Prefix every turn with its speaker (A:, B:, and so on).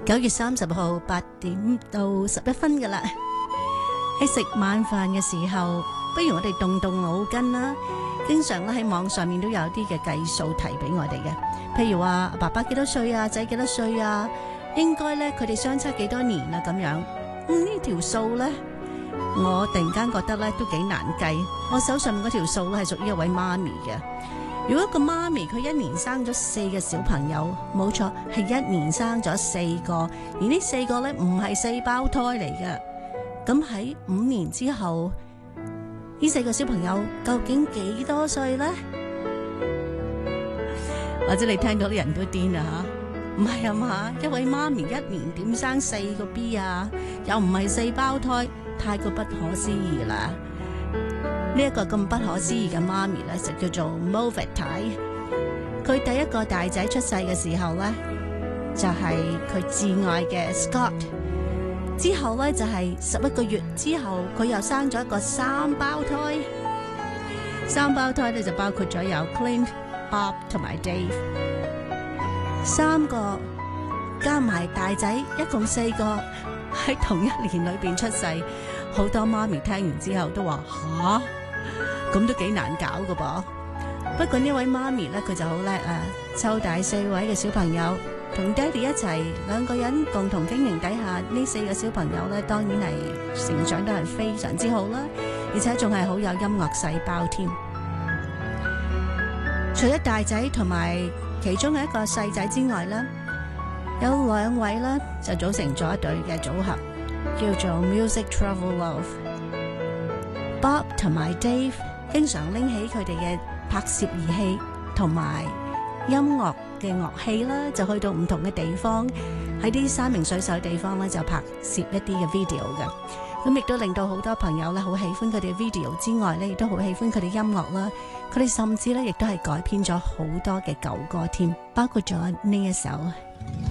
A: 9月30號8點到11分㗎喇。喺食晚飯嘅時候，不如我哋動動腦筋啦。經常咧喺網上面都有啲嘅計數題俾我哋嘅，譬如話爸爸幾多歲啊，仔幾多歲啊，應該咧佢哋相差幾多年啊咁樣。呢條數咧，我突然間覺得咧都幾難計。我手上面嗰條數咧係屬於一位媽咪嘅。如果一個媽咪佢一年生咗4個小朋友，冇錯，係一年生咗4個，而呢4個咧唔係4胞胎嚟嘅。咁喺5年之後，呢4個小朋友究竟幾多歲呢？或者你聽到啲人都癲啊吓，唔係啊嘛？一位媽咪一年點生4個 B 啊？又唔係4胞胎，太過不可思議啦！呢一個咁不可思議嘅媽咪咧，就叫做 Mulvet 太。佢第一個大仔出世嘅時候咧，就係佢摯愛嘅 Scott。之後咧就係11個月之後，佢又生咗一個3胞胎。3胞胎咧就包括咗有 Clint、Bob 同埋 Dave。3個加埋大仔，一共4個喺同一年裏邊出世。好多媽咪聽完之後都話吓。咁都幾難搞噶噃，不過呢位媽咪咧佢就好叻啊，湊大4位嘅小朋友，同爹哋一齊2個人共同經營底下，呢4個小朋友咧當然係成長得係非常之好啦，而且仲係好有音樂細胞添。除咗大仔同埋其中嘅一個細仔之外咧，有2位咧就組成咗一對嘅組合，叫做 Music Travel Love。Bob 同埋 Dave 經常拎起佢哋嘅拍攝儀器同埋音樂嘅樂器啦，就去到唔同嘅地方，喺啲山明水秀嘅地方咧就拍攝一啲嘅 video 嘅。咁亦都令到好多朋友咧好喜歡佢哋嘅 video 之外咧，亦都好喜歡佢哋音樂啦。佢哋甚至咧亦都係改編咗好多嘅舊歌添，包括咗呢一首。